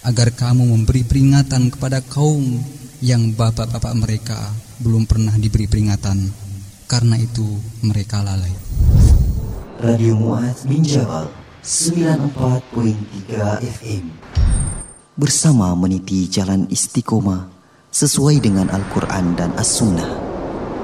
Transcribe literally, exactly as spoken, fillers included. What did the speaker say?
agar kamu memberi peringatan kepada kaum yang bapak-bapak mereka belum pernah diberi peringatan, karena itu mereka lalai. Radio Mu'adz bin Jabal sembilan puluh empat koma tiga F M bersama meniti jalan istiqomah sesuai dengan Al-Quran dan As-Sunnah.